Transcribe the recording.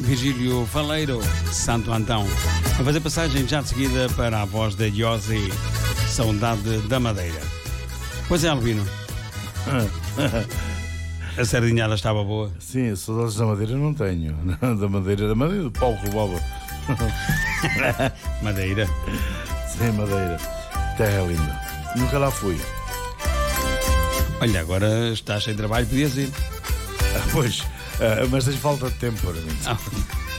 Virgílio Faleiro, Santo Antão. A fazer passagem já de seguida para a voz da Yossi, Saudade da Madeira. Pois é, Albino. A sardinhada estava boa. Sim, saudades da Madeira não tenho. Da Madeira do pau que roubava. Madeira. Sim, Madeira. Terra linda. Nunca lá fui. Olha, agora estás sem trabalho, podias ir. Pois, mas tens falta de tempo para mim.